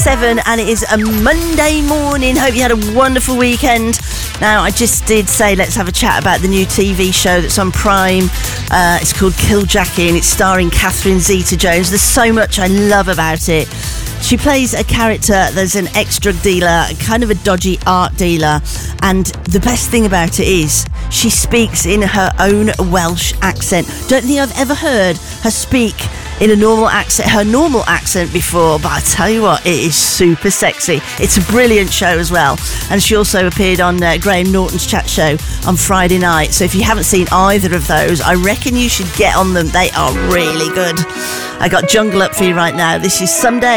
7 and it is a Monday morning. Hope you had a wonderful weekend. Now, I just did say let's have a chat about the new TV show that's on Prime. It's called Kill Jackie and it's starring Catherine Zeta-Jones. There's so much I love about it. She plays a character that's an ex-drug dealer, kind of a dodgy art dealer, and the best thing about it is she speaks in her own Welsh accent. Don't think I've ever heard her speak in a normal accent, her normal accent before, but I tell you what, it is super sexy. It's a brilliant show as well. And she also appeared on Graham Norton's chat show on Friday night. So if you haven't seen either of those, I reckon you should get on them. They are really good. I got Jungle up for you right now. This is Someday.